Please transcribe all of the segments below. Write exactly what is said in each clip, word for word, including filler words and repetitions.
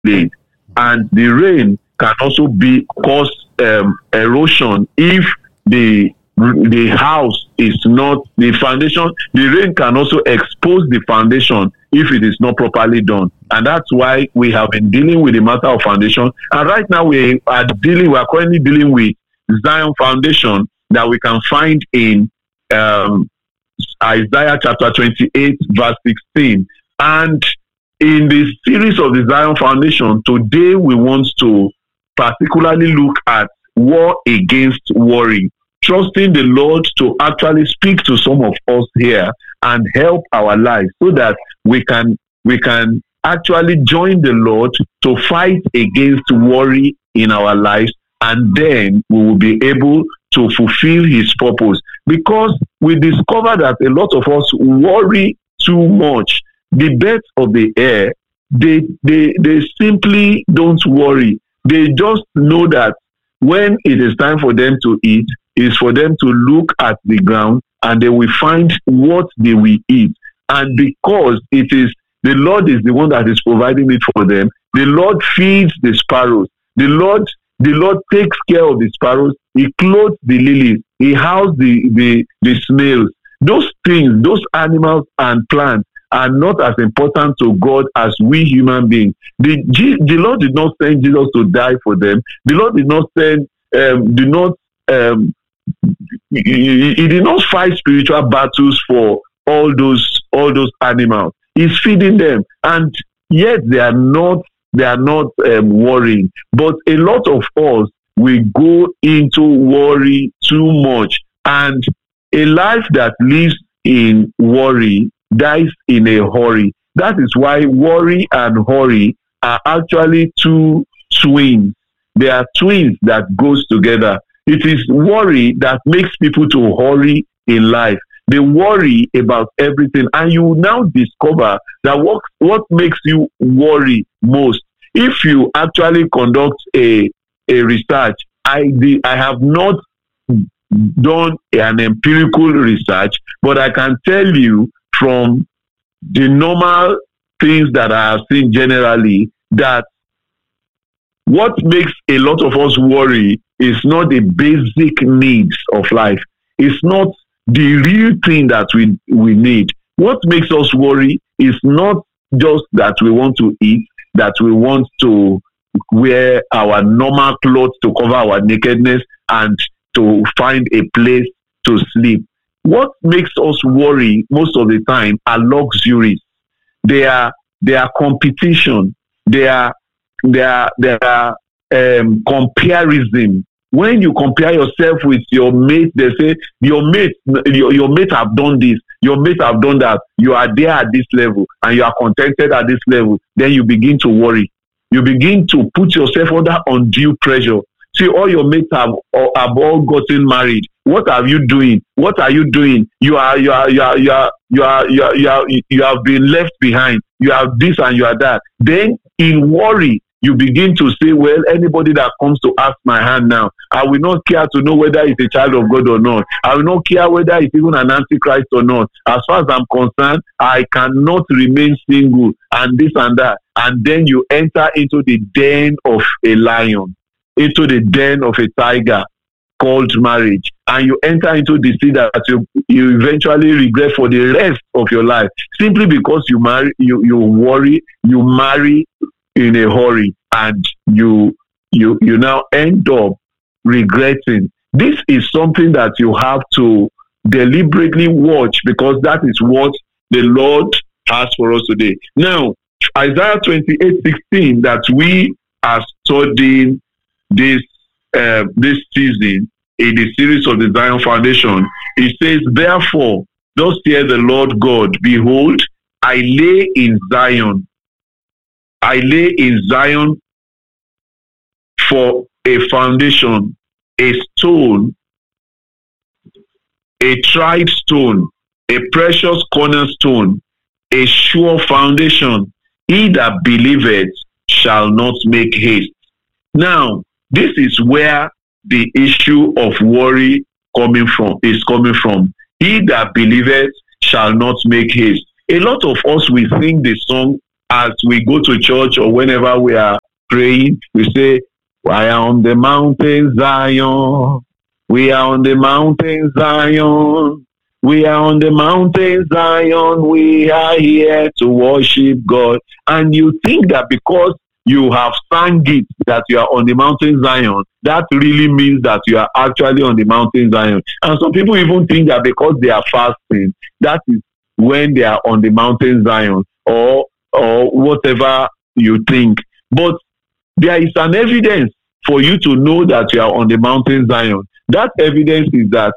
delayed. And the rain can also be cause um, erosion if the the house is not, the foundation, the rain can also expose the foundation if it is not properly done. And that's why we have been dealing with the matter of foundation. And right now we are dealing, we are currently dealing with Zion Foundation that we can find in um, Isaiah chapter twenty-eight, verse sixteen. And in the series of the Zion Foundation, today we want to particularly look at war against worry, trusting the Lord to actually speak to some of us here and help our lives so that we can we can actually join the Lord to fight against worry in our lives, and then we will be able to fulfill his purpose. Because we discover that a lot of us worry too much. The birds of the air, they they they simply don't worry. They just know that when it is time for them to eat, is for them to look at the ground and they will find what they will eat. And because it is the Lord is the one that is providing it for them, the Lord feeds the sparrows. The Lord, the Lord takes care of the sparrows. He clothes the lilies. He houses the, the, the snails. Those things, those animals and plants are not as important to God as we human beings. The, the Lord did not send Jesus to die for them. The Lord did not send, um, did not, um, he, he did not fight spiritual battles for all those, all those animals. He's feeding them, and yet they are not, they are not um, worrying. But a lot of us, we go into worry too much, and a life that lives in worry dies in a hurry. That is why worry and hurry are actually two twins. They are twins that goes together. It is worry that makes people to hurry in life. They worry about everything, and you now discover that what, what makes you worry most. If you actually conduct a, a research, I, the, I have not done an empirical research, but I can tell you from the normal things that I have seen generally that what makes a lot of us worry is not the basic needs of life. It's not the real thing that we, we need. What makes us worry is not just that we want to eat, that we want to wear our normal clothes to cover our nakedness and to find a place to sleep. What makes us worry most of the time are luxuries. They are they are competition. They are they are they are um, comparison. When you compare yourself with your mate, they say your mate your, your mate have done this, your mate have done that. You are there at this level and you are contented at this level. Then you begin to worry. You begin to put yourself under undue pressure. See, all your mates have, have all gotten married. What are you doing? What are you doing? You are, you are, you are, you are, you are, you are, you, are, you have been left behind. You have this and you are that. Then, in worry, you begin to say, well, anybody that comes to ask my hand now, I will not care to know whether it's a child of God or not. I will not care whether it's even an antichrist or not. As far as I'm concerned, I cannot remain single and this and that. And then you enter into the den of a lion, into the den of a tiger called marriage. And you enter into the sea that you, you eventually regret for the rest of your life. Simply because you marry, you, you worry, you marry in a hurry, and you you you now end up regretting. This is something that you have to deliberately watch, because that is what the Lord has for us today. Now, Isaiah twenty-eight sixteen that we are studying this uh, this season in the series of the Zion Foundation, it says, "Therefore, thus saith the Lord God, behold, I lay in Zion." I lay in Zion for a foundation, a stone, a tried stone, a precious cornerstone, a sure foundation. He that believeth shall not make haste. Now, this is where the issue of worry coming from is coming from. He that believeth shall not make haste. A lot of us will sing the song, as we go to church or whenever we are praying, we say, "I am on the mountain Zion. We are on the mountain Zion. We are on the mountain Zion. We are here to worship God." And you think that because you have sang it that you are on the mountain Zion, that really means that you are actually on the mountain Zion. And some people even think that because they are fasting, that is when they are on the mountain Zion, or or whatever you think. But there is an evidence for you to know that you are on the mountain Zion. That evidence is that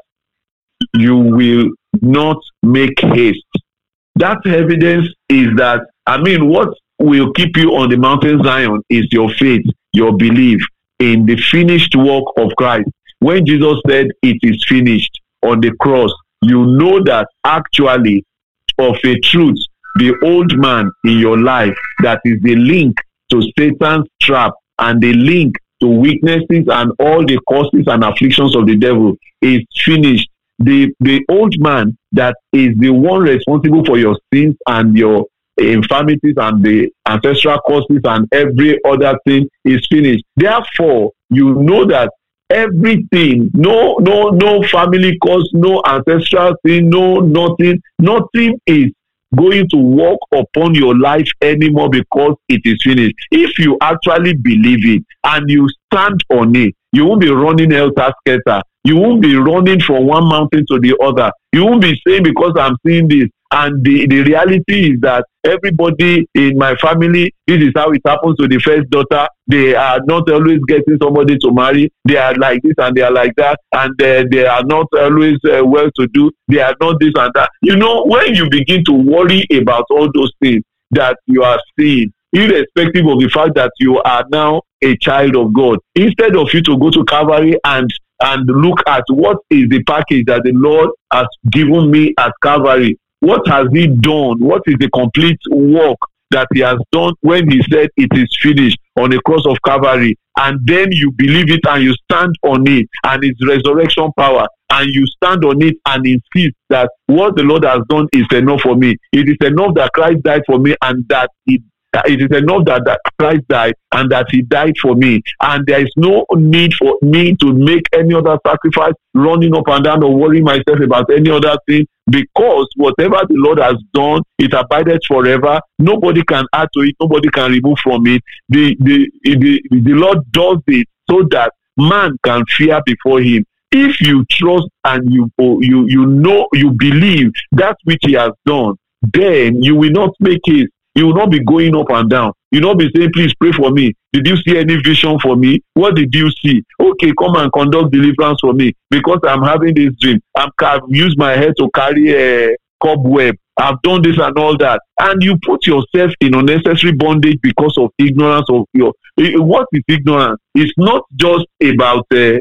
you will not make haste. That evidence is that, I mean, what will keep you on the mountain Zion is your faith, your belief in the finished work of Christ. When Jesus said it is finished on the cross, you know that actually, of a truth, the old man in your life that is the link to Satan's trap and the link to weaknesses and all the causes and afflictions of the devil is finished. The the old man that is the one responsible for your sins and your infirmities and the ancestral causes and every other thing is finished. Therefore, you know that everything, no, no, no family cause, no ancestral sin, no nothing, nothing is going to work upon your life anymore because it is finished. If you actually believe it and you stand on it, you won't be running helter-skelter. You won't be running from one mountain to the other. You won't be saying, because I'm seeing this. And the, the reality is that everybody in my family, this is how it happens to the first daughter. They are not always getting somebody to marry. They are like this and they are like that. And uh, they are not always uh, well-to-do. They are not this and that. You know, when you begin to worry about all those things that you are seeing, irrespective of the fact that you are now a child of God, instead of you to go to Calvary and and look at what is the package that the Lord has given me at Calvary, what has He done? What is the complete work that He has done when He said it is finished on the cross of Calvary? And then you believe it and you stand on it and its resurrection power, and you stand on it and insist that what the Lord has done is enough for me. It is enough that Christ died for me, and that it It is enough that, that Christ died and that He died for me. And there is no need for me to make any other sacrifice, running up and down or worrying myself about any other thing, because whatever the Lord has done, it abideth forever. Nobody can add to it. Nobody can remove from it. The, the, the, the Lord does it so that man can fear before Him. If you trust and you, you, you know, you believe that which He has done, then you will not make it. You will not be going up and down. You will not be saying, "Please pray for me. Did you see any vision for me? What did you see? Okay, come and conduct deliverance for me because I'm having this dream. I'm, I've used my head to carry a cobweb. I've done this and all that." And you put yourself in unnecessary bondage because of ignorance of your... What is ignorance? It's not just about uh,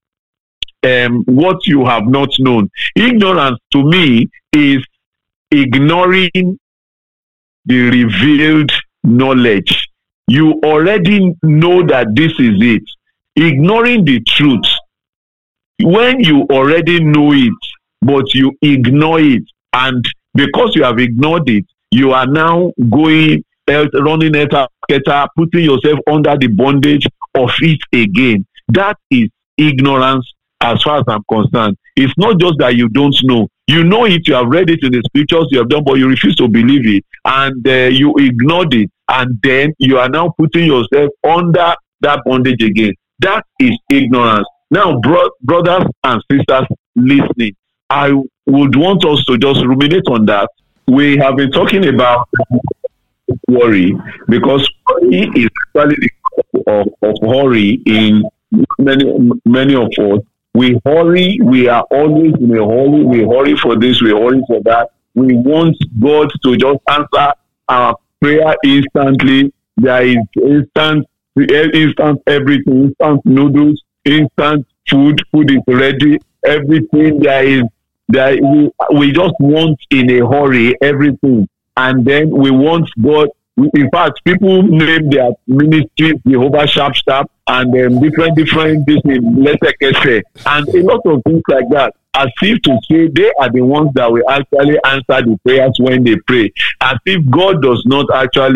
um, what you have not known. Ignorance to me is ignoring the revealed knowledge. You already know that this is it. Ignoring the truth. When you already know it, but you ignore it, and because you have ignored it, you are now going, running at putting yourself under the bondage of it again. That is ignorance as far as I'm concerned. It's not just that you don't know. You know it, you have read it in the scriptures, you have done, but you refuse to believe it, and uh, you ignored it, and then you are now putting yourself under that bondage again. That is ignorance. Now, bro- brothers and sisters listening, I would want us to just ruminate on that. We have been talking about worry, because worry is actually the cause of, of worry in many, many of us. We hurry, we are always in a hurry, we hurry for this, we hurry for that. We want God to just answer our prayer instantly. There is instant, instant everything, instant noodles, instant food, food is ready, everything there is, there, we, we just want in a hurry everything. And then we want God. In fact, people name their ministries Jehovah Sharp Sharp and um, different, different business, and a lot of things like that, as if to say they are the ones that will actually answer the prayers when they pray, as if God does not actually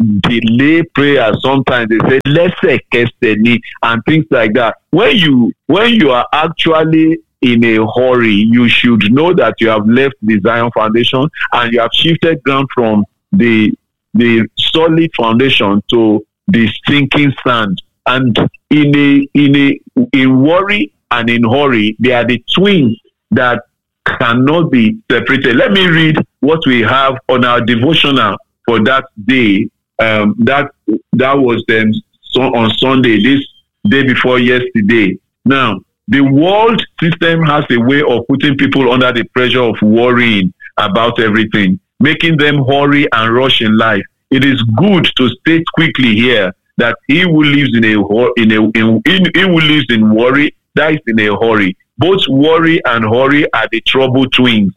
delay prayer. Sometimes they say lesekeseni and things like that. When you when you are actually in a hurry, you should know that you have left the Zion foundation and you have shifted ground from the the solid foundation to the sinking sand. And in a in a in worry and in hurry, they are the twins that cannot be separated. Let me read what we have on our devotional for that day. Um, that that was then so on Sunday, this day before yesterday. Now, the world system has a way of putting people under the pressure of worrying about everything, making them hurry and rush in life. It is good to state quickly here that he who lives in a in a in, in, he who lives in worry dies in a hurry. Both worry and hurry are the trouble twins.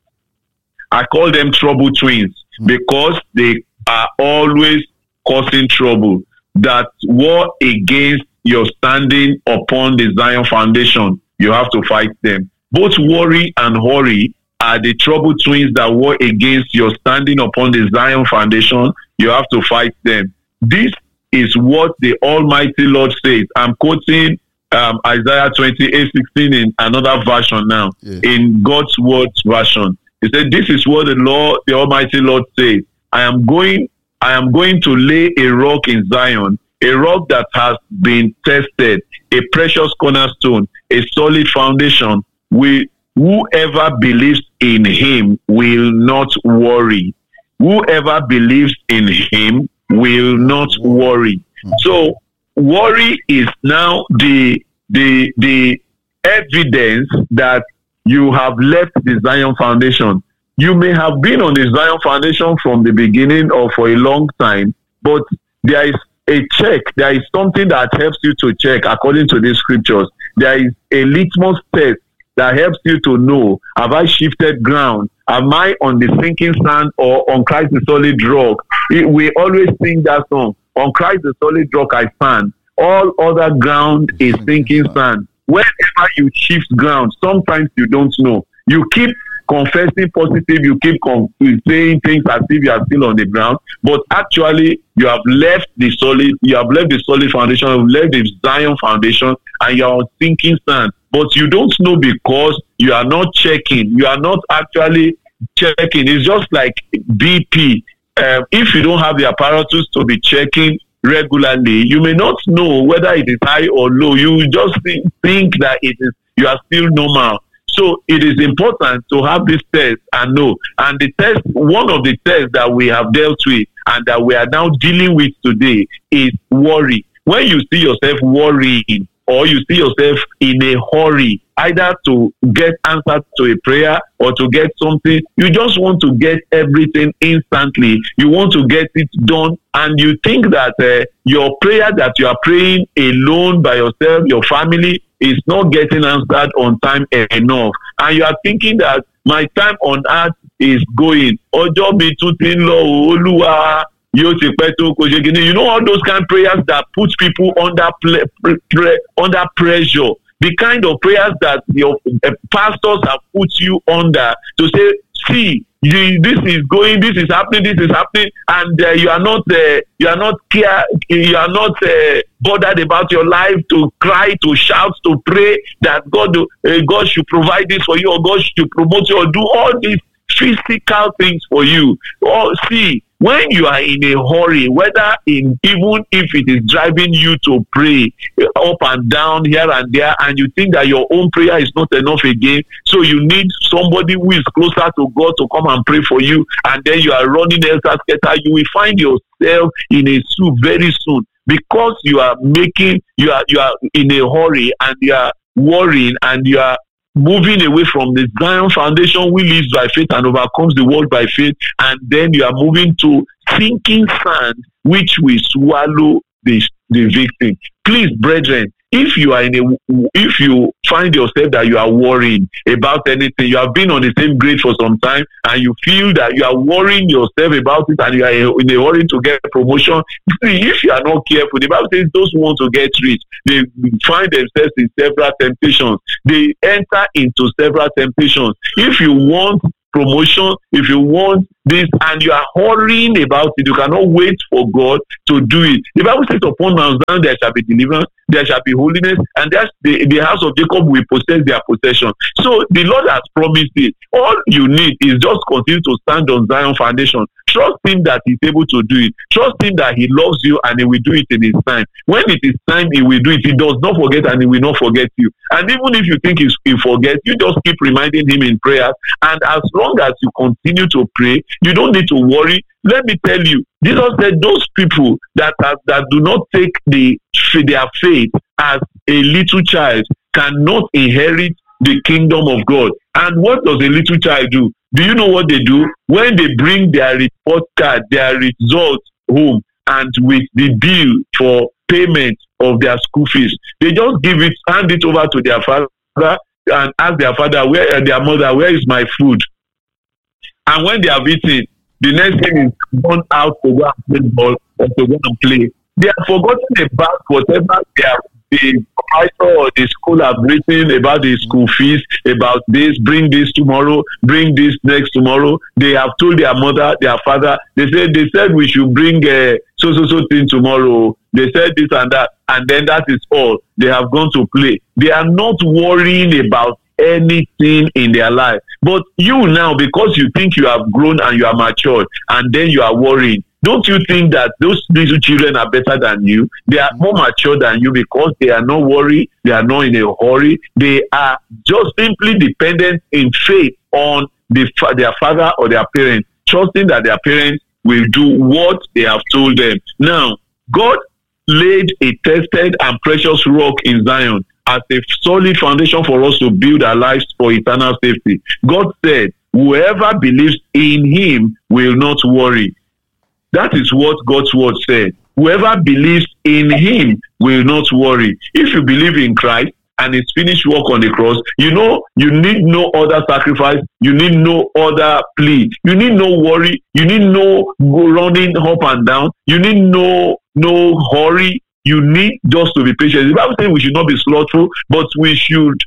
I call them trouble twins because they are always causing trouble that war against your standing upon the Zion foundation. You have to fight them. Both worry and hurry are the trouble twins that war against your standing upon the Zion foundation. You have to fight them. This is what the Almighty Lord says. I'm quoting um, Isaiah twenty-eight sixteen in another version now, yeah. In God's Word version. He said, "This is what the Lord, the Almighty Lord says. I am going, I am going to lay a rock in Zion, a rock that has been tested, a precious cornerstone, a solid foundation. We, whoever believes in Him will not worry. Whoever believes in Him will not worry." So worry is now the the the evidence that you have left the Zion foundation. You may have been on the Zion foundation from the beginning or for a long time, but there is a check. There is something that helps you to check according to these scriptures. There is a litmus test that helps you to know, have I shifted ground? Am I on the sinking sand or on Christ the solid rock? We always sing that song, on Christ the solid rock I stand. All other ground is sinking sand. Whenever you shift ground, sometimes you don't know. You keep confessing positive, you keep con- saying things as if you are still on the ground, but actually you have left the solid, you have left the solid foundation, you have left the Zion foundation, and you are on sinking sand. But you don't know because you are not checking. You are not actually checking. It's just like B P. Um, if you don't have the apparatus to be checking regularly, you may not know whether it is high or low. You just think, think that it is, you are still normal. So it is important to have this test and know. And the test, one of the tests that we have dealt with and that we are now dealing with today is worry. When you see yourself worrying, or you see yourself in a hurry, either to get answer to a prayer or to get something, you just want to get everything instantly. You want to get it done, and you think that uh, your prayer that you are praying alone by yourself, your family, is not getting answered on time enough. And you are thinking that my time on earth is going. Ojo mi tun ti n lo Oluwa. You know all those kind of prayers that put people under ple- pre- pre- under pressure. The kind of prayers that your uh, pastors have put you under to say, see, you, this is going, this is happening, this is happening, and uh, you are not, uh, you are not care, you are not uh, bothered about your life to cry, to shout, to pray that God, uh, God should provide this for you, or God should promote you, or do all these physical things for you. Or see. When you are in a hurry, whether in even if it is driving you to pray up and down here and there, and you think that your own prayer is not enough again, so you need somebody who is closer to God to come and pray for you, and then you are running elter skelter, you will find yourself in a soup very soon, because you are making you are you are in a hurry and you are worrying and you are moving away from the Zion foundation, we live by faith and overcomes the world by faith, and then you are moving to sinking sand, which will swallow the, the victim. Please, brethren, if you are in a, if you find yourself that you are worrying about anything, you have been on the same grade for some time, and you feel that you are worrying yourself about it, and you are in a hurry to get promotion. If you are not careful, the Bible says those who want to get rich, they find themselves in several temptations. They enter into several temptations. If you want promotion, if you want this, and you are hurrying about it, you cannot wait for God to do it. The Bible says, upon Mount Zion there shall be deliverance, there shall be holiness, and that's the, the house of Jacob will possess their possession. So the Lord has promised it. All you need is just continue to stand on Zion foundation. Trust him that he's able to do it. Trust him that he loves you and he will do it in his time. When it is time, he will do it. He does not forget and he will not forget you. And even if you think he forgets, you just keep reminding him in prayer. And as long as you continue to pray, you don't need to worry. Let me tell you, Jesus said those people that are, that do not take the their faith as a little child cannot inherit the kingdom of God. And what does a little child do? Do you know what they do? When they bring their report card, their results home, and with the bill for payment of their school fees, they just give it, hand it over to their father and ask their father, where, uh, their mother, where is my food? And when they have eaten, the next thing is gone out to go and play ball or to go and play. They have forgotten about whatever they have, the proprietor or the school have written about the school fees, about this, bring this tomorrow, bring this next tomorrow. They have told their mother, their father, they said they said we should bring uh, so so so thing tomorrow. They said this and that, and then that is all. They have gone to play. They are not worrying about anything in their life. But you now, because you think you have grown and you are matured, and then you are worrying, don't you think that those little children are better than you? They are more mature than you because they are not worried, they are not in a hurry. They are just simply dependent in faith on the, their father or their parents, trusting that their parents will do what they have told them. Now, God laid a tested and precious rock in Zion as a solid foundation for us to build our lives for eternal safety. God said, whoever believes in him will not worry. That is what God's word said. Whoever believes in him will not worry. If you believe in Christ and his finished work on the cross, you know you need no other sacrifice. You need no other plea. You need no worry. You need no running up and down. You need no no hurry. You need just to be patient. The Bible says we should not be slothful, but we should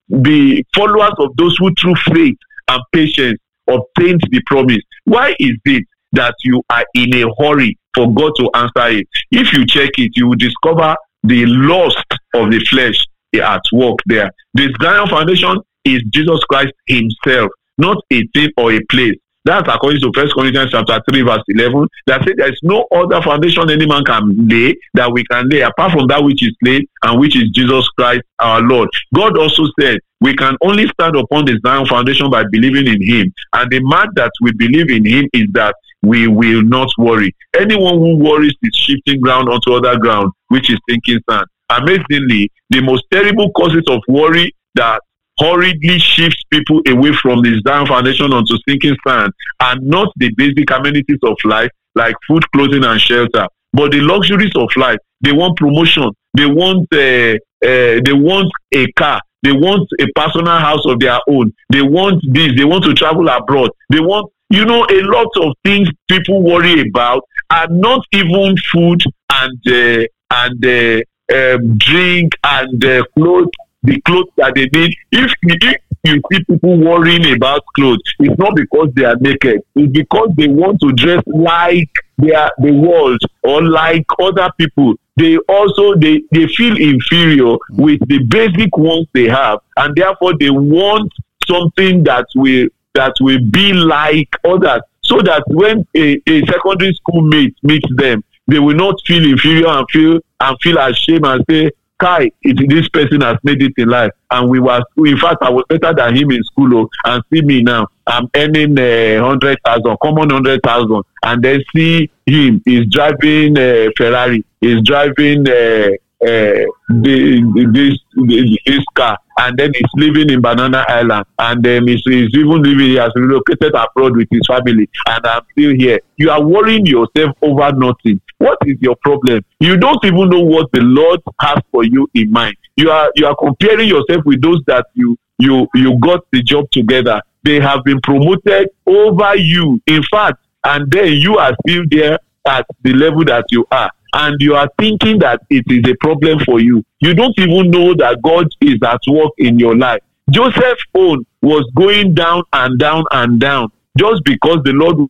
be followers of those who through faith and patience obtained the promise. Why is it that you are in a hurry for God to answer it? If you check it, you will discover the lust of the flesh at work there. The Zion foundation is Jesus Christ himself, not a thing or a place. That's according to First Corinthians chapter three, verse eleven. That says there is no other foundation any man can lay that we can lay apart from that which is laid, and which is Jesus Christ our Lord. God also said we can only stand upon the Zion foundation by believing in him. And the mark that we believe in him is that we will not worry. Anyone who worries is shifting ground onto other ground, which is sinking sand. Amazingly, the most terrible causes of worry that hurriedly shifts people away from the Zion foundation onto sinking sand are not the basic amenities of life like food, clothing, and shelter, but the luxuries of life. They want promotion. They want uh, uh, they want a car. They want a personal house of their own. They want this. They want to travel abroad. They want, you know, a lot of things people worry about are not even food and uh, and uh, um, drink and uh, clothes. The clothes that they need. If, if you see people worrying about clothes, it's not because they are naked. It's because they want to dress like they are the world or like other people. They also they, they feel inferior with the basic ones they have, and therefore they want something that will that will be like others, so that when a, a secondary school mate meets them, they will not feel inferior and feel and feel ashamed and say, Kai, it, this person has made it in life, and we were. In fact, I was better than him in school. Oh, and see me now, I'm earning a uh, hundred thousand, common hundred thousand, and then see him, he's driving a uh, Ferrari, he's driving uh, uh, the, this this car, and then he's living in Banana Island, and um, he's, he's even living. He has relocated abroad with his family, and I'm still here. You are worrying yourself over nothing. What is your problem? You don't even know what the Lord has for you in mind. You are you are comparing yourself with those that you you you got the job together. They have been promoted over you. In fact, and then you are still there at the level that you are, and you are thinking that it is a problem for you. You don't even know that God is at work in your life. Joseph's own was going down and down and down just because the Lord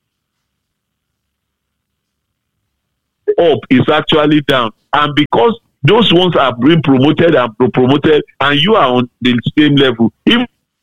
up is actually down, and because those ones are being promoted and promoted, and you are on the same level, even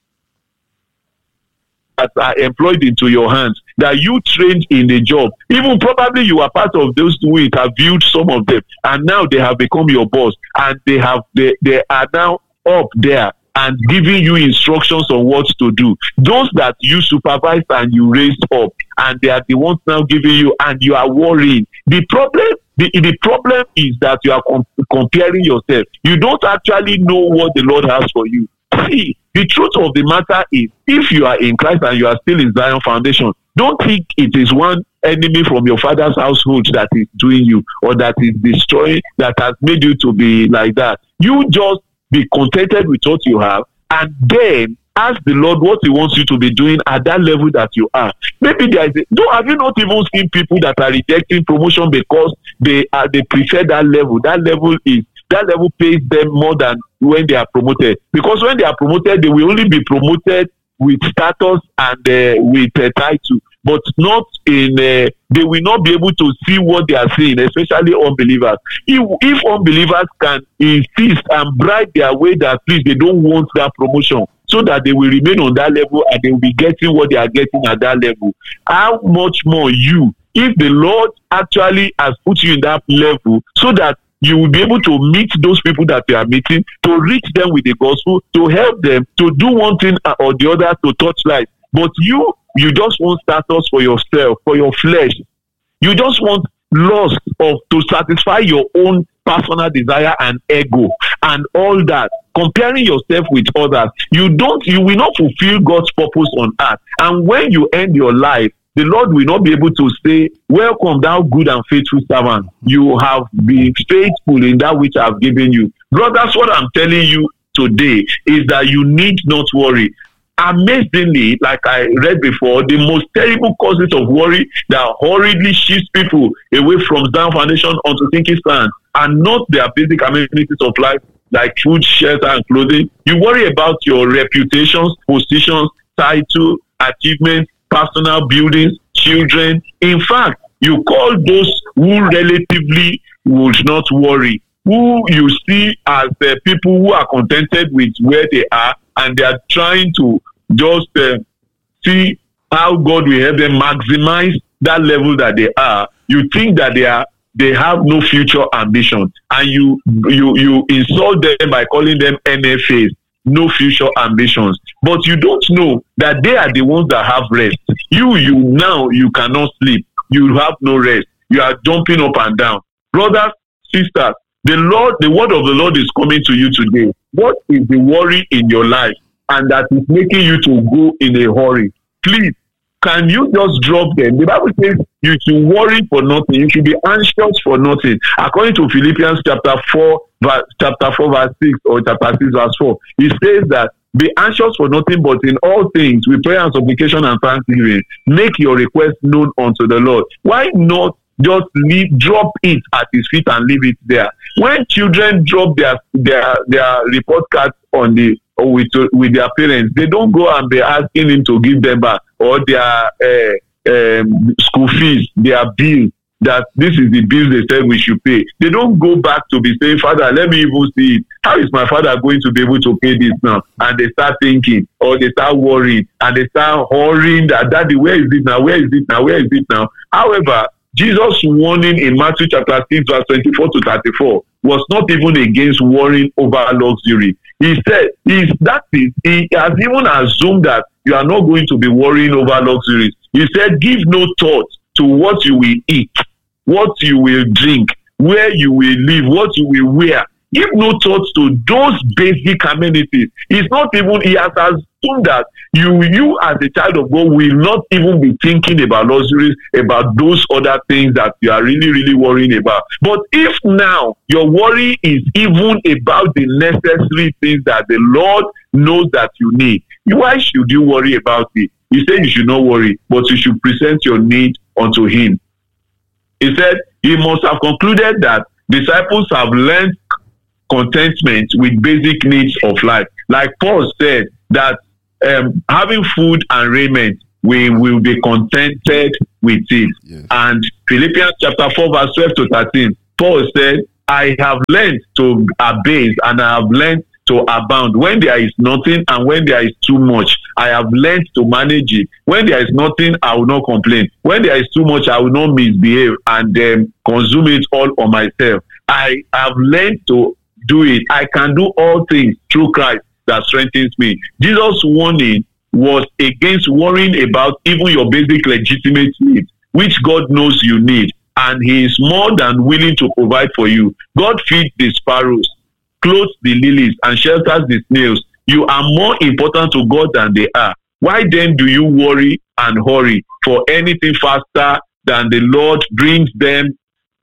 that are employed into your hands, that you trained in the job, even probably you are part of those who interviewed some of them, and now they have become your boss, and they have they, they are now up there and giving you instructions on what to do. Those that you supervised and you raised up, and they are the ones now giving you, and you are worrying. The problem, the, the problem is that you are com- comparing yourself. You don't actually know what the Lord has for you. See, the truth of the matter is, if you are in Christ and you are still in Zion Foundation, don't think it is one enemy from your father's household that is doing you, or that is destroying, that has made you to be like that. You just be contented with what you have, and then ask the Lord what He wants you to be doing at that level that you are. Maybe there is a, no, have you not even seen people that are rejecting promotion because they are they prefer that level? That level is that level pays them more than when they are promoted. Because when they are promoted, they will only be promoted with status and uh, with a title, but not in. Uh, they will not be able to see what they are seeing, especially unbelievers. If, if unbelievers can insist and bribe their way that please they don't want that promotion, so that they will remain on that level and they will be getting what they are getting at that level, how much more you, if the Lord actually has put you in that level, so that you will be able to meet those people that you are meeting, to reach them with the gospel, to help them, to do one thing or the other to touch life. But you, you just want status for yourself, for your flesh. You just want lust of to satisfy your own personal desire and ego and all that. Comparing yourself with others, you don't, you will not fulfill God's purpose on earth. And when you end your life, the Lord will not be able to say, welcome thou good and faithful servant. You have been faithful in that which I have given you. Brothers, what I'm telling you today is that you need not worry. Amazingly, like I read before, the most terrible causes of worry that hurriedly shifts people away from Zion Foundation onto sinking sand are not their basic amenities of life, like food, shelter, and clothing. You worry about your reputations, positions, title, achievements, personal buildings, children. In fact, you call those who relatively would not worry, who you see as uh, people who are contented with where they are, and they are trying to just uh, see how God will help them maximize that level that they are. You think that they are they have no future ambition, and you you you insult them by calling them N F As. No future ambitions, but you don't know that they are the ones that have rest. You, you now you cannot sleep. You have no rest. You are jumping up and down. Brothers, sisters, the Lord, the word of the Lord is coming to you today. What is the worry in your life, and that is making you to go in a hurry? Please, can you just drop them? The Bible says you should worry for nothing. You should be anxious for nothing. According to Philippians chapter four, verse, chapter four, verse six, or chapter six, verse four, it says that be anxious for nothing, but in all things with prayer and supplication and thanksgiving, make your request known unto the Lord. Why not just leave, drop it at His feet and leave it there? When children drop their their their report cards on the or with with their parents, they don't go and be asking him to give them back, or their uh, um, school fees, their bill, that this is the bill they said we should pay. They don't go back to be saying, Father, let me even see it. How is my father going to be able to pay this now? And they start thinking, or they start worrying, and they start hurrying that, Daddy, where is it now? Where is it now? Where is it now? However, Jesus' warning in Matthew chapter six, verse twenty-four to thirty-four was not even against worrying over luxury. He said, is that is, he has even assumed that you are not going to be worrying over luxuries. He said, give no thought to what you will eat, what you will drink, where you will live, what you will wear. Give no thought to those basic amenities. It's not even, he has assumed that you, you as a child of God will not even be thinking about luxuries, about those other things that you are really, really worrying about. But if now your worry is even about the necessary things that the Lord knows that you need, why should you worry about it? He said you should not worry, but you should present your need unto Him. He said he must have concluded that disciples have learned contentment with basic needs of life. Like Paul said, that um, having food and raiment, we will be contented with it. Yes. And Philippians chapter four, verse twelve to thirteen, Paul said, I have learned to abase and I have learned to abound. When there is nothing and when there is too much, I have learned to manage it. When there is nothing, I will not complain. When there is too much, I will not misbehave and um, consume it all on myself. I have learned to do it. I can do all things through Christ that strengthens me. Jesus' warning was against worrying about even your basic legitimate needs, which God knows you need, and He is more than willing to provide for you. God feeds the sparrows, clothes the lilies, and shelters the snails. You are more important to God than they are. Why then do you worry and hurry for anything faster than the Lord brings them?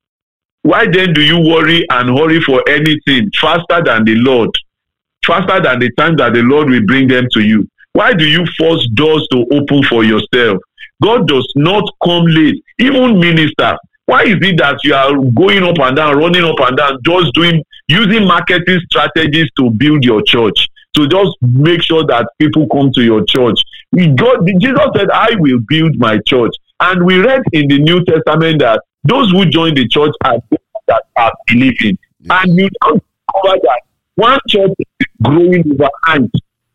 Why then do you worry and hurry for anything faster than the Lord? Faster than the time that the Lord will bring them to you? Why do you force doors to open for yourself? God does not come late. Even ministers, why is it that you are going up and down, running up and down, just doing, using marketing strategies to build your church, to just make sure that people come to your church? God, Jesus said, I will build my church. And we read in the New Testament that those who join the church are those that are believing. Yes. And you don't cover that one church is growing over hands.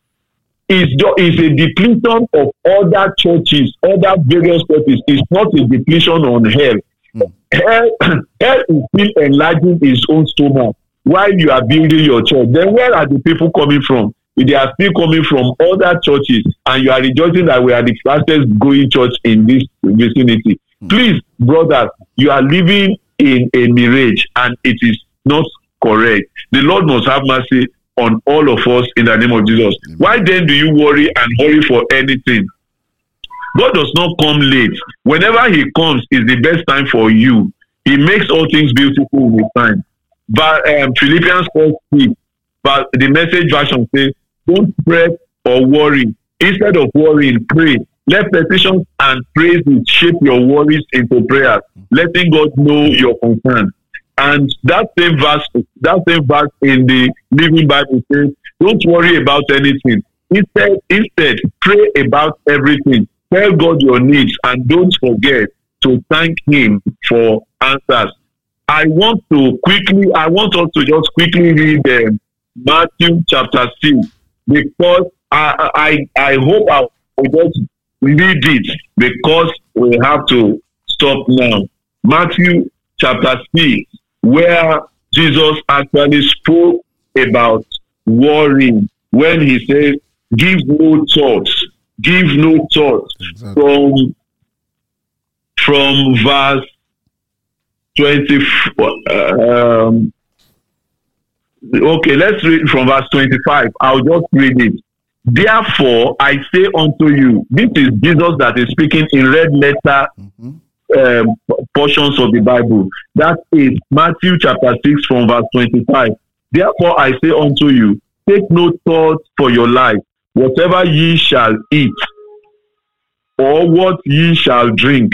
Is is a depletion of other churches, other various churches. It's not a depletion on hell. Mm. Hell, hell is still enlarging its own stomach while you are building your church. Then where are the people coming from? They are still coming from other churches, and you are rejoicing that we are the fastest growing church in this vicinity. Mm. Please, brothers, you are living in a mirage, and it is not correct. The Lord must have mercy on all of us in the name of Jesus. Amen. Why then do you worry and hurry for anything? God does not come late. Whenever He comes is the best time for you. He makes all things beautiful in His time. But um, Philippians four six, but the Message version says, don't fret or worry. Instead of worrying, pray. Let petitions and praises shape your worries into prayers, letting God know your concern. And that same verse, that same verse in the Living Bible says, don't worry about anything. Instead, instead, pray about everything. Tell God your needs and don't forget to thank Him for answers. I want to quickly, I want us to just quickly read uh, Matthew chapter six, because I, I, I hope I will just read it because we have to stop now. Matthew chapter six, where Jesus actually spoke about worrying when He says, give no thoughts, give no thoughts. Exactly. From, from verse twenty-four, um, okay, let's read from verse twenty-five. I'll just read it. Therefore, I say unto you, this is Jesus that is speaking in red letter, mm-hmm. Um, portions of the Bible. That is Matthew chapter six from verse twenty-five. Therefore I say unto you, take no thought for your life, whatever ye shall eat, or what ye shall drink,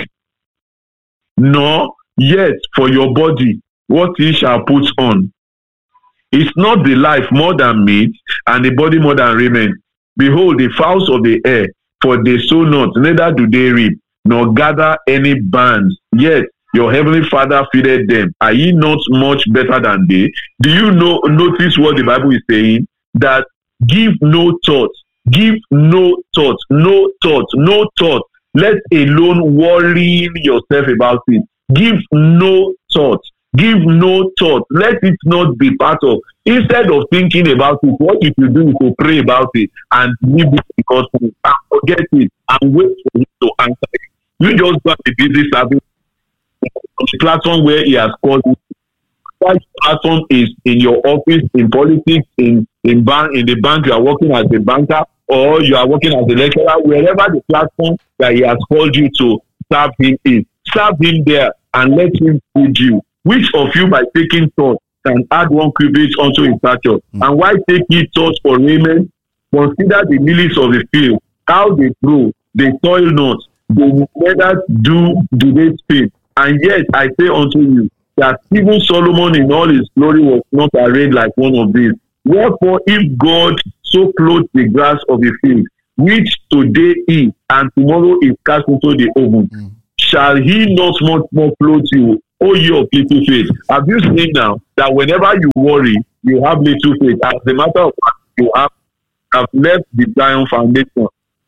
nor yet for your body, what ye shall put on. Is not the life more than meat, and the body more than raiment? Behold, the fowls of the air, for they sow not, neither do they reap, nor gather any bands, yet your heavenly Father feedeth them. Are ye not much better than they? Do you know notice what the Bible is saying? That give no thought, give no thought, no thought, no thought, let alone worrying yourself about it. Give no thought, give no thought, let it not be part of. Instead of thinking about it, what you should do is to pray about it and leave it because and forget it and wait for Him to answer it. You just got to be busy serving on the platform where He has called you. That platform is in your office, in politics, in in bank, in the bank you are working as a banker, or you are working as a lecturer, wherever the platform that He has called you to serve Him is. Serve Him there and let Him feed you. Which of you, by taking thought, can add one cubit unto his stature? Mm. And why take ye thought for raiment? Consider the lilies of the field, how they grow, they toil not, they neither do do they spin. And yet I say unto you, that even Solomon in all his glory was not arrayed like one of these. Wherefore, if God so clothed the grass of the field, which today is and tomorrow is cast into the oven, mm. shall he not much more clothe you, O ye of little faith? Have you seen now that whenever you worry, you have little faith? As a matter of fact, you have, have left the Zion foundation.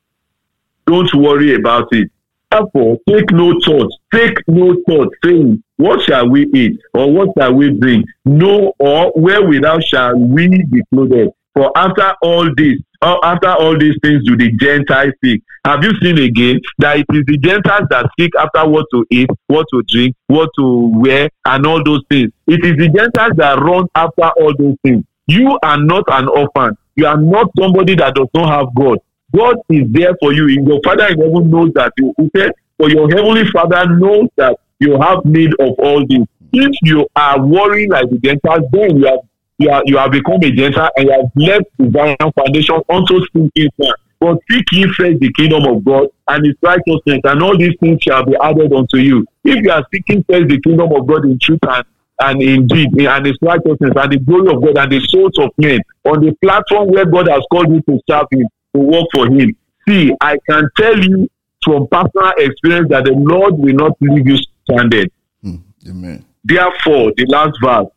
Don't worry about it. Therefore, take no thought, take no thought, saying, what shall we eat, or what shall we drink? No, or wherewithal shall we be clothed? For after all this, or after all these things do the Gentiles seek. Have you seen again that it is the Gentiles that seek after what to eat, what to drink, what to wear, and all those things? It is the Gentiles that run after all those things. You are not an orphan. You are not somebody that does not have God. God is there for you. Your Father in heaven knows that. You said, for your heavenly Father knows that you have need of all this. If you are worrying like the Gentiles, then you have you are you have become a Gentile and you have left the Zion foundation unto sinking sand. But seek ye first the kingdom of God and his righteousness, and all these things shall be added unto you. If you are seeking first the kingdom of God in truth and and indeed and his righteousness and the glory of God and the souls of men on the platform where God has called you to serve him, to work for him. See, I can tell you from personal experience that the Lord will not leave you stranded. Mm, amen. Therefore, the last verse,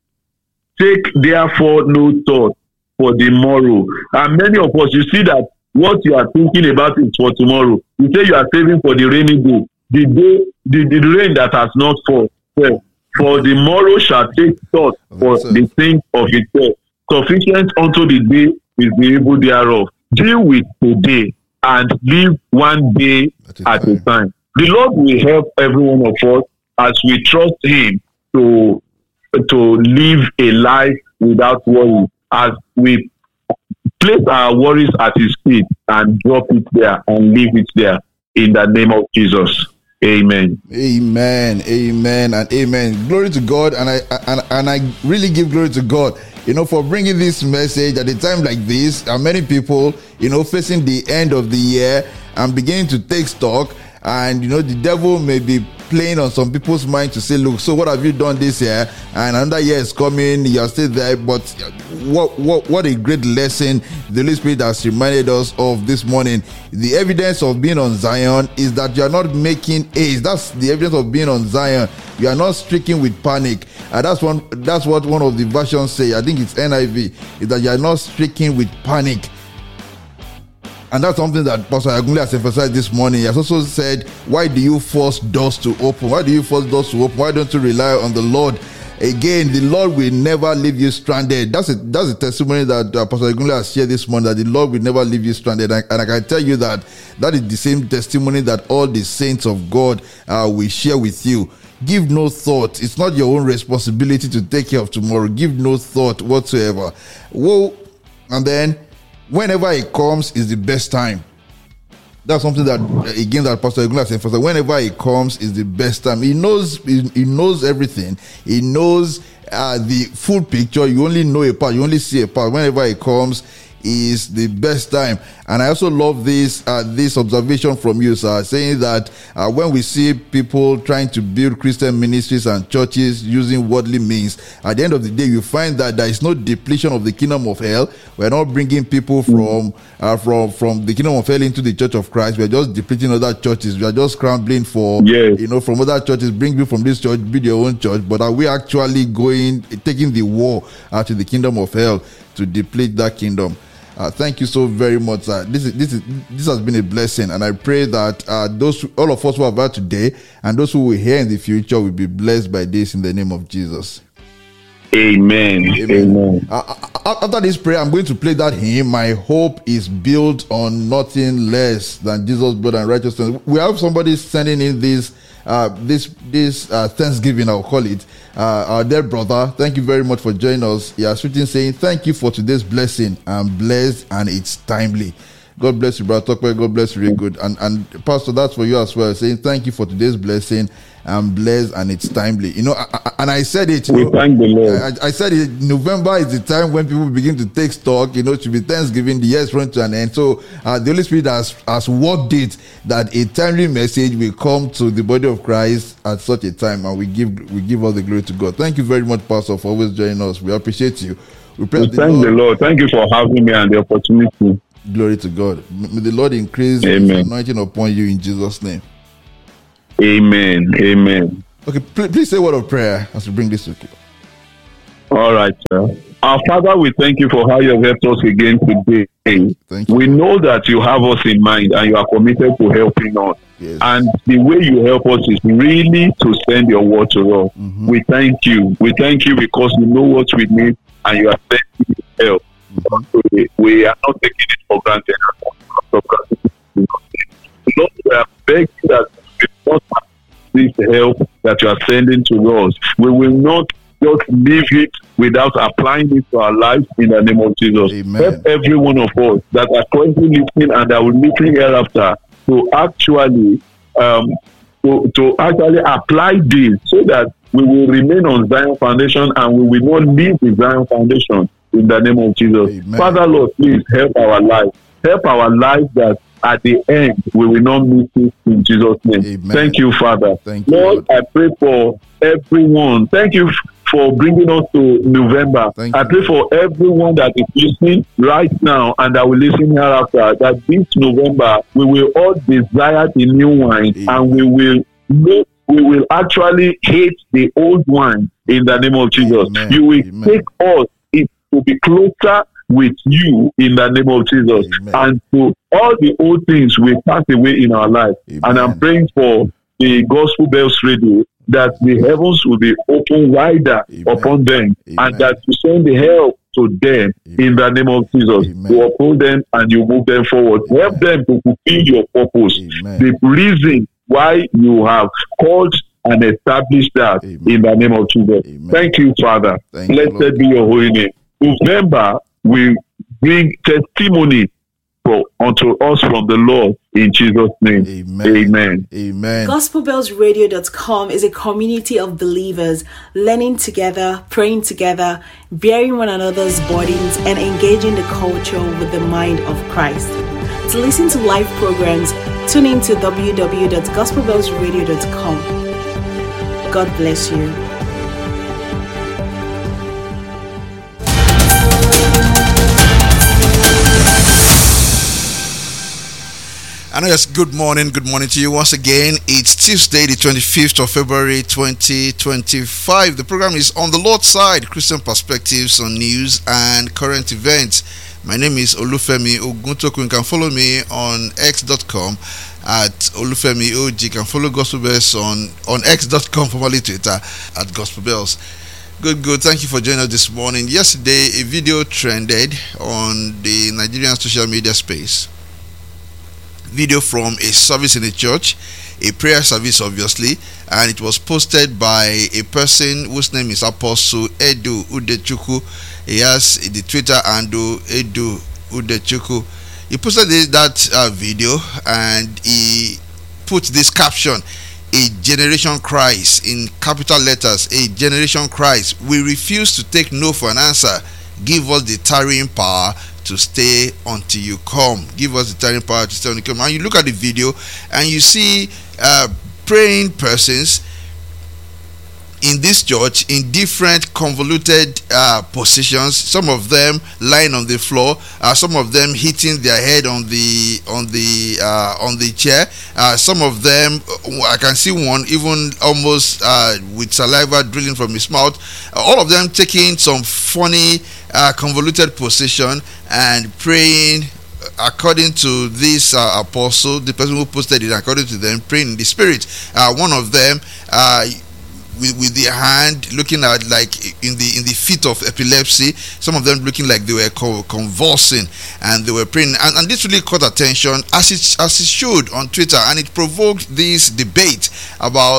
take therefore no thought for the morrow. And many of us, you see that what you are thinking about is for tomorrow. You say you are saving for the rainy day, the day, the, the rain that has not fallen. Well, for the morrow shall take thought for the things of itself. Sufficient unto the day is the evil thereof. Deal with today and live one day at a, at a time. The Lord will help every one of us as we trust him to to live a life without worry, as we place our worries at his feet and drop it there and leave it there in the name of Jesus. Amen. Amen. Amen and amen. Glory to God, and I and, and I really give glory to God, you know, for bringing this message at a time like this. And many people, you know, facing the end of the year and beginning to take stock, and you know, the devil may be playing on some people's mind to say, look, so what have you done this year? And another year is coming, you're still there. But what what what a great lesson the Holy Spirit has reminded us of this morning. The evidence of being on Zion is that you are not making haste. That's the evidence of being on Zion. You are not stricken with panic. And that's one that's what one of the versions say. I think it's N I V, is that you are not stricken with panic. And that's something that Pastor Agunle has emphasized this morning. He has also said, why do you force doors to open? Why do you force doors to open? Why don't you rely on the Lord? Again, the Lord will never leave you stranded. That's a, that's a testimony that uh, Pastor Agunle has shared this morning, that the Lord will never leave you stranded. And, and I can tell you that that is the same testimony that all the saints of God uh, will share with you. Give no thought. It's not your own responsibility to take care of tomorrow. Give no thought whatsoever. Whoa. And then, whenever it comes is the best time. That's something that, again, that Pastor Agunle has emphasized. Whenever it comes is the best time. He knows, he, he knows everything. He knows uh, the full picture. You only know a part. You only see a part. Whenever it comes is the best time. And I also love this uh, this observation from you, sir, saying that uh, when we see people trying to build Christian ministries and churches using worldly means, at the end of the day, you find that there is no depletion of the kingdom of hell. We're not bringing people from uh, from from the kingdom of hell into the church of Christ. We're just depleting other churches. We are just scrambling for, yes. you know, from other churches, bring people from this church, build your own church. But are we actually going, taking the war uh, to the kingdom of hell to deplete that kingdom? Uh, thank you so very much. Uh, this is this is this has been a blessing, and I pray that uh, those all of us who have heard today and those who will hear in the future will be blessed by this in the name of Jesus. Amen. Amen. Amen. Uh, after this prayer, I'm going to play that hymn. My hope is built on nothing less than Jesus' blood and righteousness. We have somebody sending in this. Uh, this this uh, Thanksgiving, I'll call it. Uh, our dear brother, thank you very much for joining us. He has written saying, thank you for today's blessing. I'm blessed and it's timely. God bless you, brother Tokwe. God bless you, really good. And and Pastor, that's for you as well, saying thank you for today's blessing. and blessed, and it's timely. You know, I, I, and I said it. You we know, thank the Lord. I, I said it. November is the time when people begin to take stock. You know, it should be Thanksgiving. The year's run to an end. So uh, the Holy Spirit has has worked it that a timely message will come to the body of Christ at such a time, and we give we give all the glory to God. Thank you very much, Pastor, for always joining us. We appreciate you. We, we the thank Lord. the Lord. Thank you for having me and the opportunity. Glory to God. May the Lord increase Amen. His anointing upon you in Jesus' name. Amen. Amen. Okay, please, please say a word of prayer as we bring this to you. All right, sir. Our Father, we thank you for how you have helped us again today. Thank you. We know that you have us in mind and you are committed to helping us. Yes. And the way you help us is really to send your word to us. Mm-hmm. We thank you. We thank you because you know what we need and you are sending help. Mm-hmm. We are not taking it for granted. Lord, we are begging that we must have this help that you are sending to us. We will not just leave it without applying it to our lives in the name of Jesus. Amen. Help every one of us that are currently listening and that will listen hereafter to actually um, to, to actually apply this so that we will remain on Zion Foundation and we will not leave the Zion Foundation in the name of Jesus. Amen. Father, Lord, please help our life. Help our life that at the end we will not miss it in Jesus' name. Amen. Thank you, Father. Thank you, Lord, Lord. I pray for everyone. Thank you for bringing us to November. Thank I you. pray for everyone that is listening right now and that will listen hereafter, that this November we will all desire the new wine. Amen. And we will make, we will actually hate the old wine in the name of Jesus. Amen. You will Amen. take us to be closer with you in the name of Jesus. Amen. And to all the old things will pass away in our life. Amen. And I'm praying for the Gospel Bells Radio that the heavens will be open wider Amen. upon them. Amen. And that you send the help to them. Amen. In the name of Jesus. Amen. You uphold them and you move them forward. Amen. Help them to fulfill your purpose. Amen. The reason why you have called and established that. Amen. In the name of Jesus. Amen. Thank you, Father. Thank Blessed you, be your holy name. November will bring testimony for, unto us from the Lord in Jesus' name. Amen. Amen. Amen. Gospel Bells Radio dot com is a community of believers learning together, praying together, bearing one another's burdens, and engaging the culture with the mind of Christ. To listen to live programs, tune in to w w w dot gospel bells radio dot com. God bless you. And yes, good morning, good morning to you once again. It's Tuesday, the twenty-fifth of February, twenty twenty-five. The program is On the Lord's Side, Christian Perspectives on News and Current Events. My name is Olufemi Oguntoku. You can follow me on x dot com at Olufemi O G. You can follow Gospel Bells on, on x dot com, formerly Twitter, at Gospel Bells. Good, good. Thank you for joining us this morning. Yesterday, a video trended on the Nigerian social media space. Video from a service in a church, a prayer service obviously, and it was posted by a person whose name is Apostle Edu Udechukwu. He has the Twitter handle Edu Udechukwu. He posted this, that uh, video, and he put this caption: "A generation cries," in capital letters. A generation cries. "We refuse to take no for an answer. Give us the tarrying power to stay until you come." Give us the tarrying power to stay until you come. And you look at the video and you see uh, praying persons in this church in different convoluted uh, positions. Some of them lying on the floor, uh, some of them hitting their head on the on the uh, on the chair. Uh, some of them, I can see one even almost uh, with saliva drilling from his mouth. Uh, all of them taking some funny uh, convoluted position and praying according to this uh, apostle, the person who posted it, according to them, praying in the spirit. Uh, one of them uh, with, with their hand looking at like in the in the fit of epilepsy. Some of them looking like they were co- convulsing and they were praying. And, and this really caught attention, as it as it should, on Twitter, and it provoked this debate about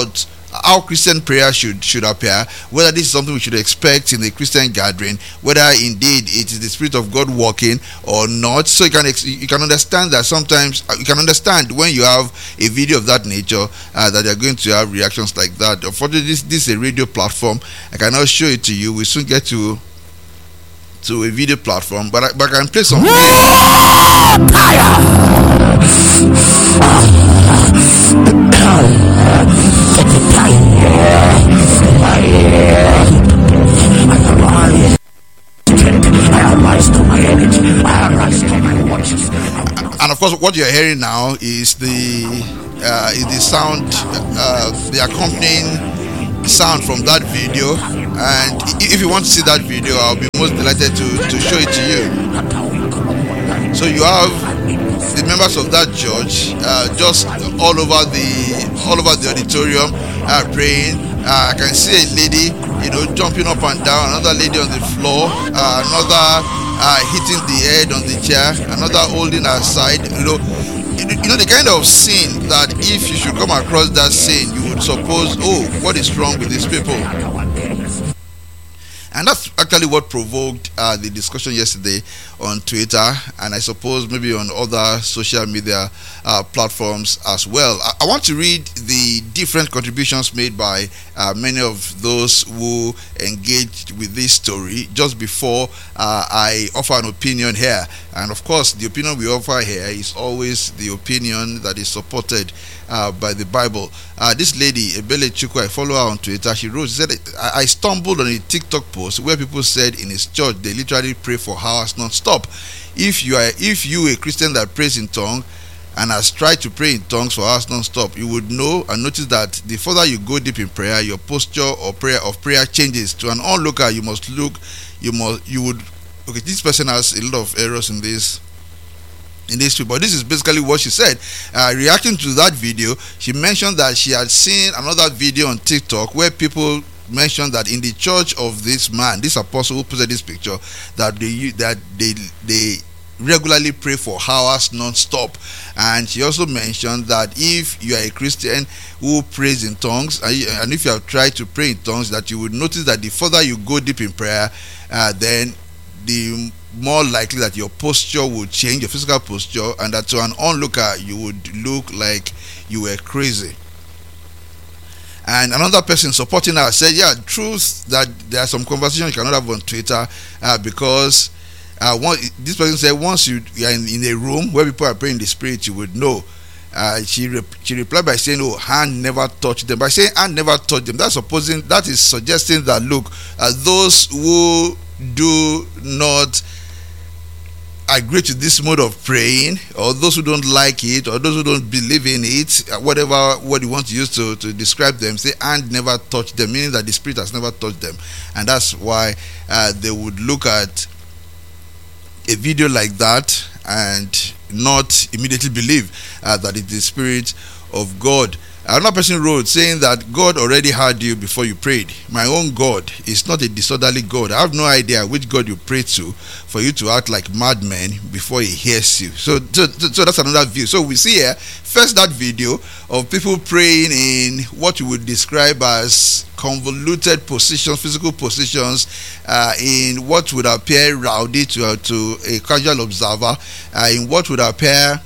how Christian prayer should should appear, whether this is something we should expect in a Christian gathering, whether indeed it is the Spirit of God working or not. So you can you can understand that sometimes you can understand when you have a video of that nature uh, that you're going to have reactions like that. Unfortunately, this this is a radio platform. I cannot show it to you. We soon get to to a video platform, but I, but I can play some video. And of course, what you're hearing now is the uh, is the sound, uh, the accompanying sound from that video. And if you want to see that video, I'll be most delighted to, to show it to you. So you have the members of that church uh, just all over the all over the auditorium uh, praying. Uh, I can see a lady, you know, jumping up and down, another lady on the floor, uh, another uh, hitting the head on the chair, another holding her side. You know, you know the kind of scene that if you should come across that scene, you would suppose, oh, what is wrong with these people? And that's actually what provoked uh, the discussion yesterday on Twitter, and I suppose maybe on other social media uh, platforms as well. I, I want to read the different contributions made by uh, many of those who engaged with this story just before uh, I offer an opinion here. And of course, the opinion we offer here is always the opinion that is supported uh, by the Bible. Uh, this lady, Ebele Chukwu, I follow her on Twitter. She wrote, she said, I, I stumbled on a TikTok post where people said in his church they literally pray for hours non-stop. If you are, if you a Christian that prays in tongue and has tried to pray in tongues for hours non-stop, you would know and notice that the further you go deep in prayer, your posture or prayer of prayer changes. To an onlooker, you must look, you must, you would. Okay, this person has a lot of errors in this. In this tweet, but this is basically what she said. Uh, reacting to that video, she mentioned that she had seen another video on TikTok where people mentioned that in the church of this man, this apostle who posted this picture, that they that they they regularly pray for hours non-stop. And she also mentioned that if you are a Christian who prays in tongues, and if you have tried to pray in tongues, that you would notice that the further you go deep in prayer, uh, then the more likely that your posture would change, your physical posture, and that to an onlooker you would look like you were crazy. And another person supporting her said, yeah, truth that there are some conversations you cannot have on Twitter uh, because uh, one, this person said once you, you are in, in a room where people are praying in the spirit, you would know. Uh, she re- she replied by saying, "Oh, hand never touched them." By saying hand never touched them, that's supposing that is suggesting that look, uh, those who do not agree to this mode of praying, or those who don't like it, or those who don't believe in it, whatever word you want to use to, to describe them, say hand never touched them, meaning that the spirit has never touched them. And that's why uh, they would look at a video like that and not immediately believe uh, that it's the Spirit of God. Another person wrote saying that God already heard you before you prayed. My own God is not a disorderly God. I have no idea which God you pray to for you to act like madmen before he hears you. So, so, so that's another view. So we see here, first that video of people praying in what you would describe as convoluted positions, physical positions, uh, in what would appear rowdy to, uh, to a casual observer, uh, in what would appear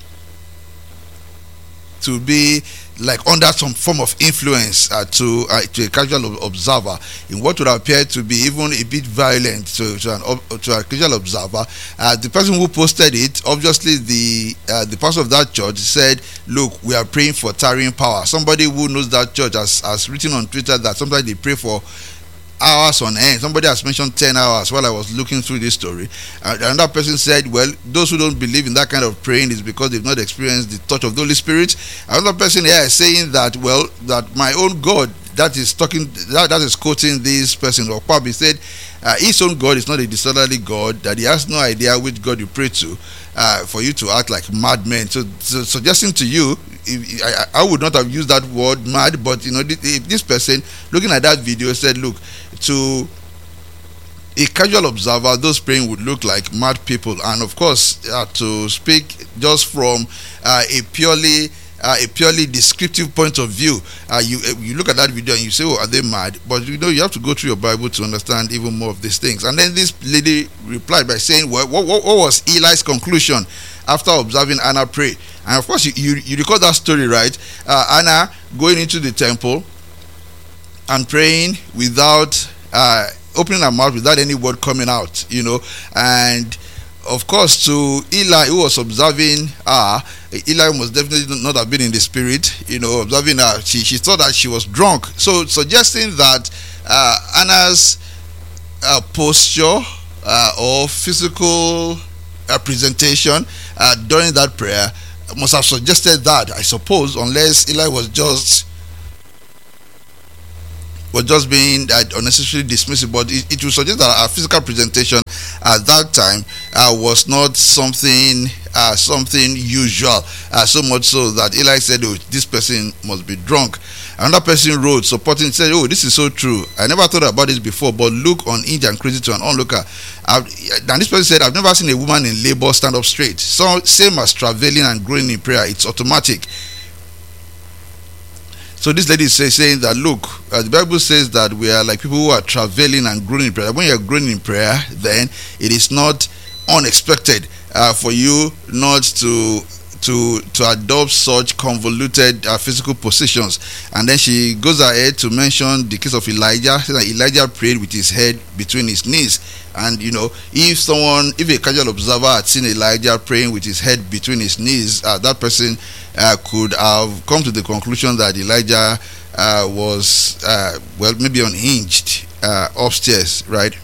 to be like under some form of influence uh, to uh, to a casual observer, in what would appear to be even a bit violent to, to an to a casual observer. Uh, the person who posted it, obviously the uh, the pastor of that church said, "Look, we are praying for tarrying power." Somebody who knows that church has, has written on Twitter that sometimes they pray for hours on end. Somebody has mentioned ten hours while I was looking through this story. Uh, another person said, well, those who don't believe in that kind of praying is because they've not experienced the touch of the Holy Spirit. Another person here is saying that, well, that my own God, that is talking, that, that is quoting this person, or probably said, uh, his own God is not a disorderly God, that he has no idea which God you pray to, uh, for you to act like madmen. So, so suggesting to you, if, I, I would not have used that word mad, but you know, if this person looking at that video said, look, to a casual observer, those praying would look like mad people. And of course, uh, to speak just from uh, a purely uh, a purely descriptive point of view, uh, you you look at that video and you say, oh, are they mad? But you know, you have to go through your Bible to understand even more of these things. And then this lady replied by saying, well, what, what, what was Eli's conclusion after observing Anna pray? And of course, you, you, you recall that story, right? Uh, Anna going into the temple and praying without uh, opening her mouth, without any word coming out, you know. And of course, to Eli, who was observing her, Eli must definitely not have been in the spirit, you know, observing her. She, she thought that she was drunk. So, suggesting that uh, Anna's uh, posture uh, or physical uh, presentation uh, during that prayer must have suggested that, I suppose, unless Eli was just was just being uh, unnecessarily dismissive. But it, it would suggest that our physical presentation at that time uh, was not something uh, something usual, uh, so much so that Eli said, oh, this person must be drunk. Another person wrote, supporting, said, oh, this is so true. I never thought about this before, but look unhinged and crazy to an onlooker. I've, and this person said, I've never seen a woman in labor stand up straight. So, same as traveling and growing in prayer, it's automatic. So this lady is saying that, look, uh, the Bible says that we are like people who are traveling and growing in prayer. When you are growing in prayer, then it is not unexpected uh, for you not to to to adopt such convoluted uh, physical positions. And then she goes ahead to mention the case of Elijah. That Elijah prayed with his head between his knees. And you know, if someone, if a casual observer had seen Elijah praying with his head between his knees, uh, that person uh, could have come to the conclusion that Elijah uh, was uh, well, maybe unhinged uh, upstairs, right?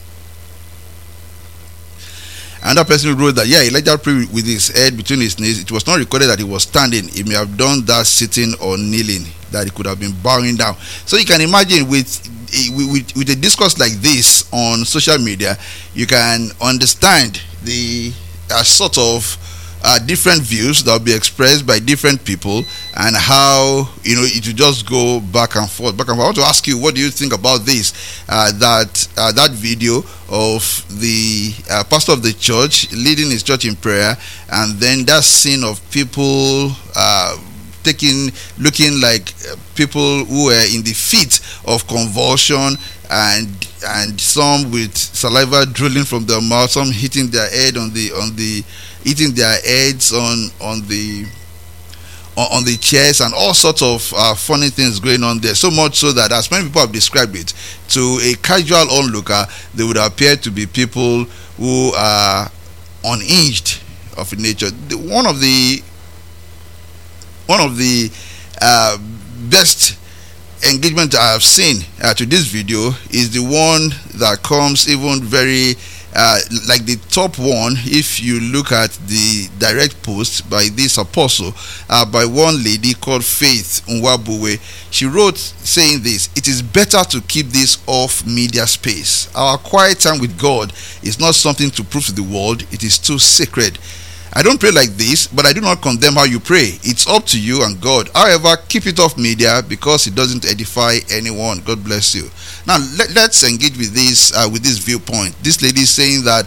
Another person wrote that, yeah, Elijah prayed with his head between his knees. It was not recorded that he was standing. He may have done that sitting or kneeling, that he could have been bowing down. So you can imagine with with, with a discourse like this on social media, you can understand the uh, sort of uh, different views that will be expressed by different people, and how, you know, it will just go back and forth, back and forth. I want to ask you, what do you think about this? Uh, that uh, that video of the uh, pastor of the church leading his church in prayer, and then that scene of people uh, taking, looking like people who were in the fit of convulsion, and and some with saliva drooling from their mouth, some hitting their head on the on the hitting their heads on on the on, on the chairs, and all sorts of uh, funny things going on there. So much so that, as many people have described it, to a casual onlooker, they would appear to be people who are unhinged of nature. The, one of the one of the uh, best engagement I have seen uh, to this video is the one that comes even very uh, like the top one. If you look at the direct post by this apostle, uh, by one lady called Faith Nwabuwe, she wrote saying this: it is better to keep this off media space. Our quiet time with God is not something to prove to the world. It is too sacred. I don't pray like this, but I do not condemn how you pray. It's up to you and God. However, keep it off media because it doesn't edify anyone. God bless you. Now, let, let's engage with this uh, with this viewpoint. This lady is saying that,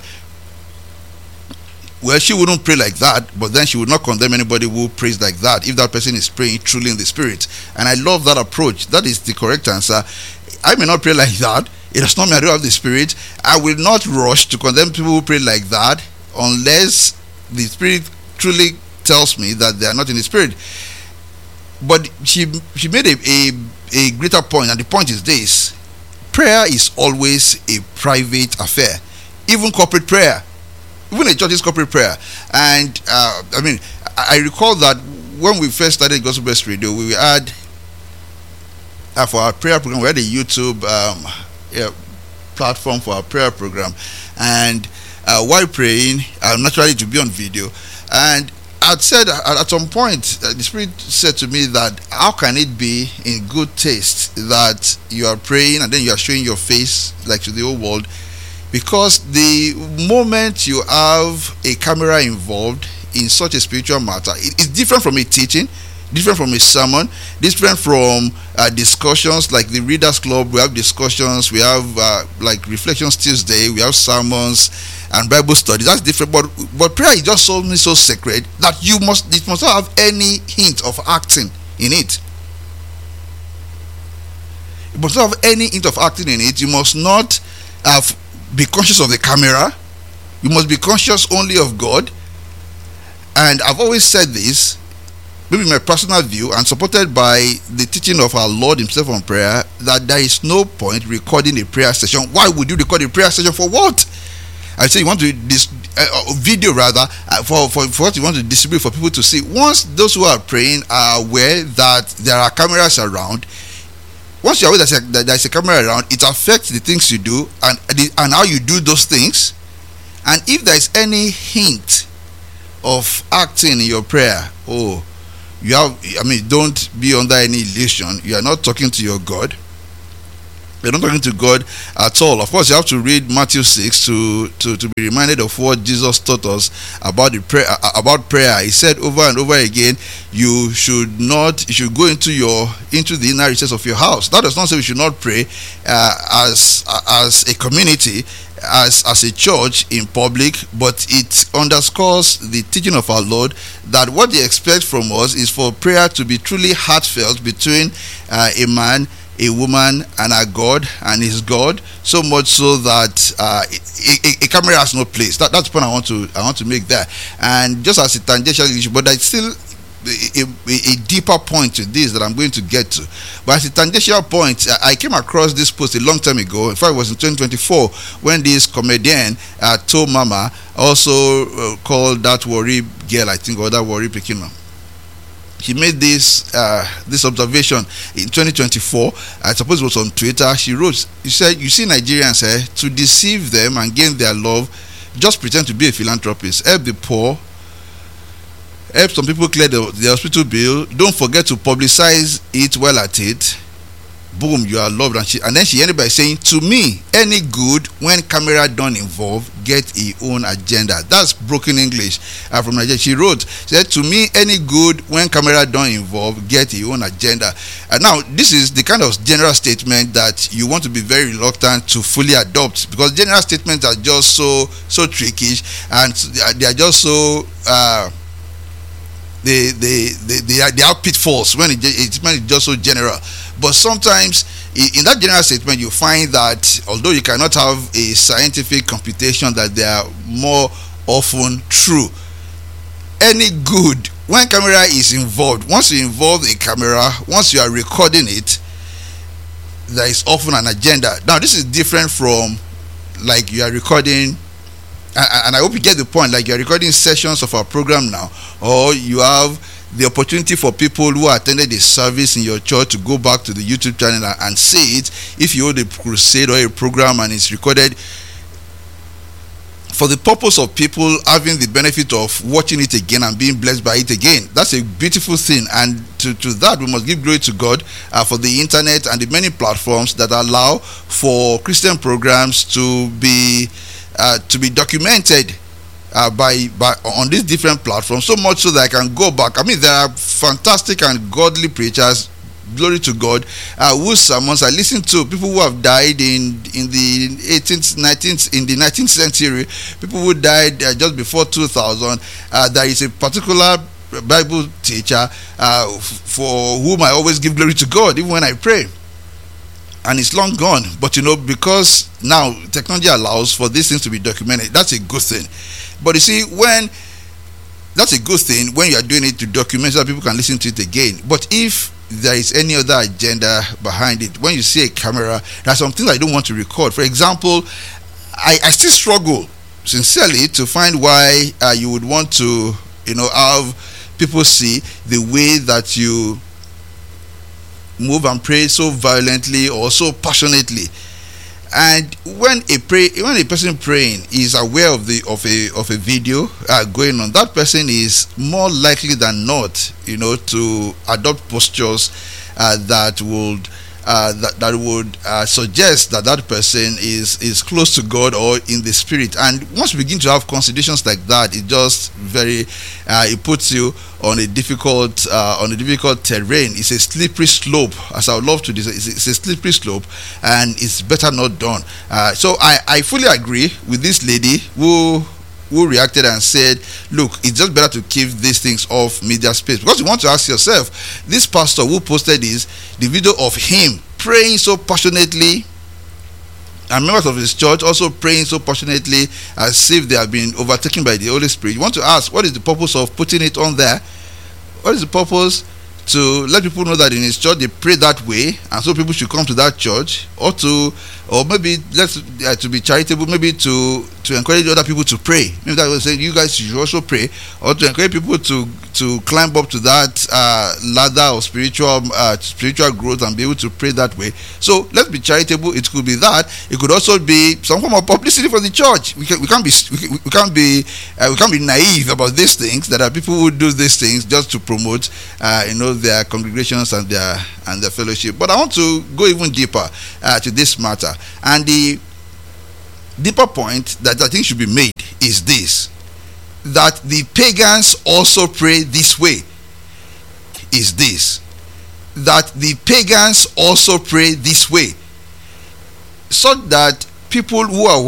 well, she wouldn't pray like that, but then she would not condemn anybody who prays like that if that person is praying truly in the Spirit. And I love that approach. That is the correct answer. I may not pray like that. It does not mean I don't have the Spirit. I will not rush to condemn people who pray like that unless the Spirit truly tells me that they are not in the Spirit. But she she made a, a, a greater point, and the point is this: prayer is always a private affair, even corporate prayer, even a church's corporate prayer. And uh, I mean, I recall that when we first started Gospel Best Radio, we had uh, for our prayer program, we had a YouTube um, yeah, platform for our prayer program, and Uh, while praying, uh, naturally to be on video, and I'd said uh, at some point, uh, the Spirit said to me that how can it be in good taste that you are praying and then you are showing your face like to the whole world? Because the moment you have a camera involved in such a spiritual matter, it is different from a teaching, different from a sermon, different from uh, discussions like the Readers Club. We have discussions, we have uh, like Reflections Tuesday, we have sermons, and Bible study. That's different. But but prayer is just so so sacred that you must it must not have any hint of acting in it. You must not have any hint of acting in it. You must not have be conscious of the camera. You must be conscious only of God. And I've always said this, maybe my personal view, and supported by the teaching of our Lord himself on prayer, that there is no point recording a prayer session. Why would you record a prayer session? For what? I say you want to dis uh, video rather uh, for, for for what you want to distribute for people to see. Once those who are praying are aware that there are cameras around, once you're aware that there's a, there's a camera around, it affects the things you do and the, and how you do those things. And if there is any hint of acting in your prayer, oh, you have, I mean, don't be under any illusion. You are not talking to your God. You're not talking to God at all. Of course, you have to read Matthew six to, to, to be reminded of what Jesus taught us about the prayer. About prayer, he said over and over again, you should not, you should go into your into the inner recess of your house. That does not say we should not pray uh, as as a community, as as a church in public, but it underscores the teaching of our Lord that what he expects from us is for prayer to be truly heartfelt between uh, a man, a woman, and a God and his God, so much so that uh, a, a, a camera has no place. That, that's the point I want to I want to make there. And just as a tangential issue, but it's still A, a, a deeper point to this that I'm going to get to. But as a tangential point, I came across this post a long time ago. In fact, it was in twenty twenty-four when this comedian uh, To Mama, also uh, called That Worry Girl, I think, or That Worry Pekin, she made this uh, this observation in twenty twenty-four. I suppose it was on Twitter. She wrote, she said, you see Nigerians, eh, to deceive them and gain their love, just pretend to be a philanthropist, help the poor, help some people clear the, the hospital bill, don't forget to publicize it well at it, boom, you are loved. And, she, and then she ended by saying, to me, any good when camera don't involve get a own agenda. That's broken English uh, from Nigeria. She wrote, she said, to me, any good when camera don't involve get a own agenda. And now this is the kind of general statement that you want to be very reluctant to fully adopt, because general statements are just so so tricky, and they are just so uh They, they, they, they, are, they are pitfalls when it, it's just so general. But sometimes in that general statement you find that although you cannot have a scientific computation, that they are more often true. Any good when camera is involved, once you involve a camera, once you are recording it, there is often an agenda. Now this is different from like you are recording, and I hope you get the point, like you're recording sessions of our program now, or you have the opportunity for people who attended a service in your church to go back to the YouTube channel and see it. If you hold a crusade or a program and it's recorded for the purpose of people having the benefit of watching it again and being blessed by it again, that's a beautiful thing. And to, to that we must give glory to God uh, for the internet and the many platforms that allow for Christian programs to be Uh, to be documented uh, by by on these different platforms, so much so that I can go back. I mean, there are fantastic and godly preachers, glory to God, uh, whose sermons I listen to, people who have died in in the eighteenth, nineteenth, in the nineteenth century, people who died uh, just before two thousand. Uh, there is a particular Bible teacher uh, for whom I always give glory to God, even when I pray. And it's long gone, but you know, because now technology allows for these things to be documented, that's a good thing. But you see, when that's a good thing when you are doing it to document so that people can listen to it again. But if there is any other agenda behind it, when you see a camera, there are some things I don't want to record. For example, I, I still struggle sincerely to find why uh, you would want to, you know, have people see the way that you move and pray so violently or so passionately. And when a pray when a person praying is aware of the of a of a video uh, going on, that person is more likely than not, you know, to adopt postures uh, that would uh, that that would uh, suggest that that person is is close to God or in the spirit. And once you begin to have considerations like that, it just very uh, it puts you on a difficult uh, on a difficult terrain. It's a slippery slope, as I would love to. It's a, it's a slippery slope, and it's better not done. Uh, so I I fully agree with this lady who. who reacted and said, look, it's just better to keep these things off media space. Because you want to ask yourself, this pastor who posted this, the video of him praying so passionately, and members of his church also praying so passionately as if they have been overtaken by the Holy Spirit. You want to ask, what is the purpose of putting it on there? What is the purpose? To let people know that in his church they pray that way, and so people should come to that church, or to, or maybe let's uh, to be charitable, maybe to to encourage other people to pray. Maybe that was saying you guys should also pray, or to encourage people to to climb up to that uh, ladder of spiritual uh, spiritual growth and be able to pray that way. So let's be charitable. It could be that. It could also be some form of publicity for the church. We can we can't be we, we can't be uh, we can't be naive about these things. That are people who do these things just to promote, uh, you know, their congregations and their and their fellowship. But I want to go even deeper uh, to this matter, and the deeper point that I think should be made is this: that the pagans also pray this way. Is this that the pagans also pray this way, so that people who are